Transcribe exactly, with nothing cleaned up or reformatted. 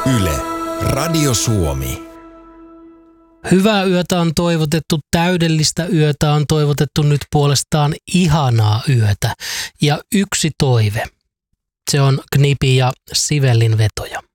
Yle, Radio Suomi. Hyvää yötä on toivotettu, täydellistä yötä on toivotettu, nyt puolestaan ihanaa yötä. Ja yksi toive, se on Knipi ja Sivellin vetoja.